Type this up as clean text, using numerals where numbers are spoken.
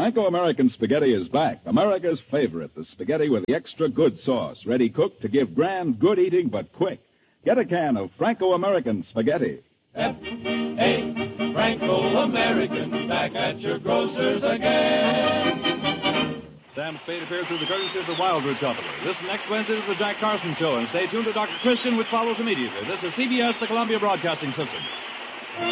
Franco-American spaghetti is back. America's favorite, the spaghetti with the extra good sauce, ready cooked to give grand, good eating, but quick. Get a can of Franco-American spaghetti. F.A. Franco-American, back at your grocer's again. Sam Spade appears through the courtesy of the Wildwood Company. Listen next Wednesday to the Jack Carson Show, and stay tuned to Dr. Christian, which follows immediately. This is CBS, the Columbia Broadcasting System.